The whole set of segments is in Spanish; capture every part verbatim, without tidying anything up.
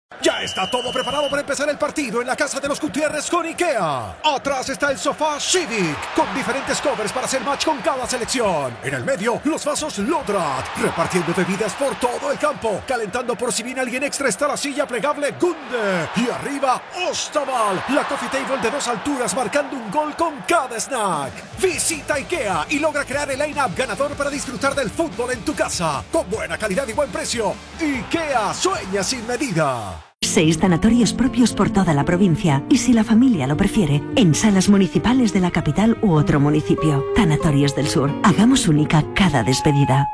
Ya está todo preparado para empezar el partido en la casa de los Gutiérrez con IKEA. Atrás está el sofá Civic, con diferentes covers para hacer match con cada selección. En el medio, los vasos Lodrat, repartiendo bebidas por todo el campo. Calentando por si viene alguien extra está la silla plegable Gunde. Y arriba, Ostaval, la coffee table de dos alturas marcando un gol con cada snack. Visita IKEA y logra crear el line-up ganador para disfrutar del fútbol en tu casa. Con buena calidad y buen precio. IKEA sueña sin medida. Seis tanatorios propios por toda la provincia y, si la familia lo prefiere, en salas municipales de la capital u otro municipio. Tanatorios del Sur. Hagamos única cada despedida.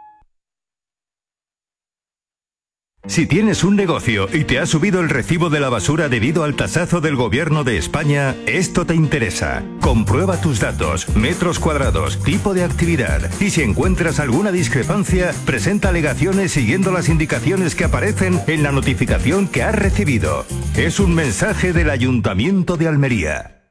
Si tienes un negocio y te ha subido el recibo de la basura debido al tasazo del Gobierno de España, esto te interesa. Comprueba tus datos, metros cuadrados, tipo de actividad y si encuentras alguna discrepancia, presenta alegaciones siguiendo las indicaciones que aparecen en la notificación que has recibido. Es un mensaje del Ayuntamiento de Almería.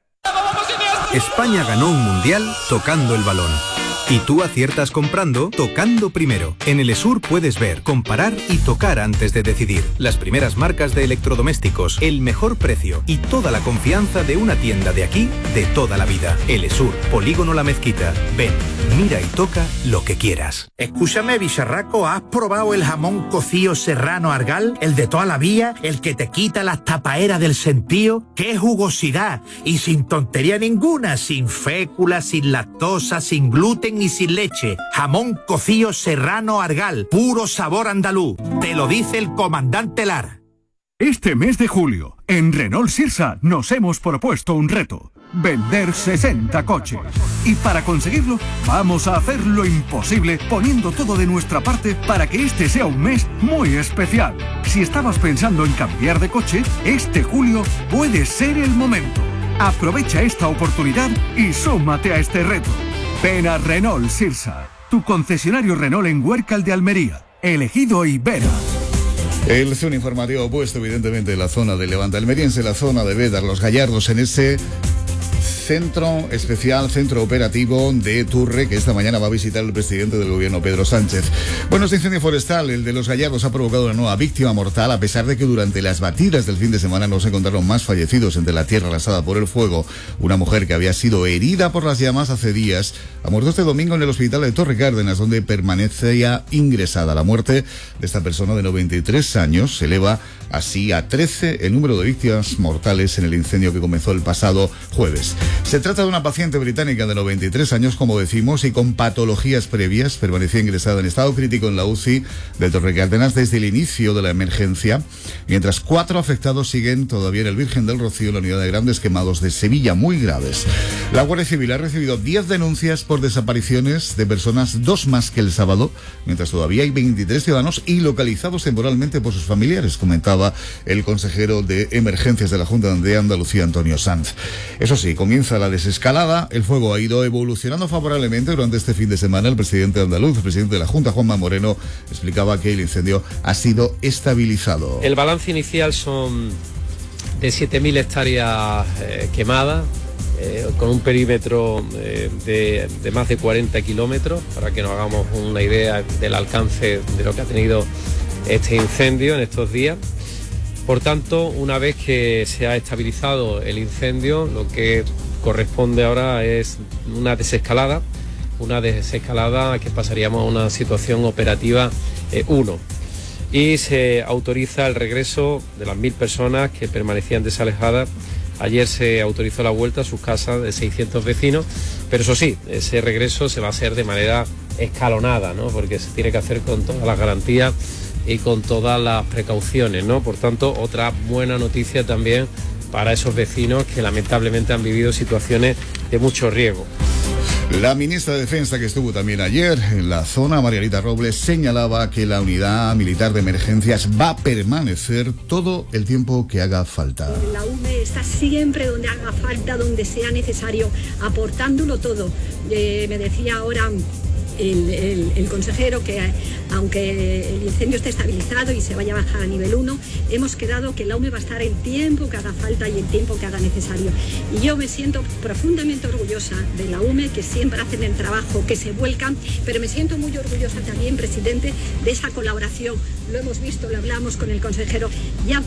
España ganó un mundial tocando el balón. Y tú aciertas comprando, tocando primero. En el Esur puedes ver, comparar y tocar antes de decidir. Las primeras marcas de electrodomésticos, el mejor precio y toda la confianza de una tienda de aquí, de toda la vida. El Esur, Polígono La Mezquita. Ven, mira y toca lo que quieras. Escúchame, bicharraco, ¿has probado el jamón cocido serrano Argal? El de toda la vida, el que te quita las tapaeras del sentío. ¡Qué jugosidad! Y sin tontería ninguna, sin fécula, sin lactosa, sin gluten y sin leche. Jamón cocido serrano Argal, puro sabor andaluz. Te lo dice el comandante Lara. Este mes de julio, en Renault Sirsa nos hemos propuesto un reto: vender sesenta coches. Y para conseguirlo, vamos a hacer lo imposible poniendo todo de nuestra parte para que este sea un mes muy especial. Si estabas pensando en cambiar de coche, este julio puede ser el momento. Aprovecha esta oportunidad y súmate a este reto. Ven a Renault Sirsa, tu concesionario Renault en Huércal de Almería, elegido Ibera. El zoom informativo puesto evidentemente en la zona de Levante almeriense, la zona de Bédar, Los Gallardos, en ese centro especial, centro operativo de Turre, que esta mañana va a visitar el presidente del gobierno, Pedro Sánchez. Bueno, este incendio forestal, el de Los Gallardos, ha provocado una nueva víctima mortal, a pesar de que durante las batidas del fin de semana no se encontraron más fallecidos entre la tierra arrasada por el fuego. Una mujer que había sido herida por las llamas hace días ha muerto este domingo en el hospital de Torre Cárdenas, donde permanecía ingresada. La muerte de esta persona de noventa y tres años se eleva así a trece el número de víctimas mortales en el incendio que comenzó el pasado jueves. Se trata de una paciente británica de noventa y tres años, como decimos, y con patologías previas. Permanecía ingresada en estado crítico en la U C I de Torre Cárdenas desde el inicio de la emergencia, mientras cuatro afectados siguen todavía en el Virgen del Rocío, la unidad de grandes quemados de Sevilla, muy graves. La Guardia Civil ha recibido diez denuncias por desapariciones de personas, dos más que el sábado, mientras todavía hay veintitrés ciudadanos ilocalizados temporalmente por sus familiares, comentaba el consejero de Emergencias de la Junta de Andalucía, Antonio Sanz. Eso sí, comienza la desescalada. El fuego ha ido evolucionando favorablemente durante este fin de semana. El presidente andaluz, el presidente de la Junta, Juanma Moreno, explicaba que el incendio ha sido estabilizado. El balance inicial son de siete mil hectáreas eh, quemadas, eh, con un perímetro eh, de, de más de cuarenta kilómetros, para que nos hagamos una idea del alcance de lo que ha tenido este incendio en estos días. Por tanto, una vez que se ha estabilizado el incendio, lo que corresponde ahora es una desescalada, una desescalada que pasaríamos a una situación operativa uno. Y se autoriza el regreso de las mil personas que permanecían desalejadas. Ayer se autorizó la vuelta a sus casas de seiscientos vecinos, pero eso sí, ese regreso se va a hacer de manera escalonada, ¿no? Porque se tiene que hacer con todas las garantías y con todas las precauciones, ¿no? Por tanto, otra buena noticia también para esos vecinos que lamentablemente han vivido situaciones de mucho riesgo. La ministra de Defensa, que estuvo también ayer en la zona, Margarita Robles, señalaba que la unidad militar de emergencias va a permanecer todo el tiempo que haga falta. La U M E está siempre donde haga falta, donde sea necesario, aportándolo todo. Eh, me decía ahora El, el, el consejero que aunque el incendio esté estabilizado y se vaya a bajar a nivel uno, hemos quedado que la U M E va a estar el tiempo que haga falta y el tiempo que haga necesario. Y yo me siento profundamente orgullosa de la U M E, que siempre hacen el trabajo, que se vuelcan, pero me siento muy orgullosa también, presidente, de esa colaboración. Lo hemos visto, lo hablamos con el consejero. Ya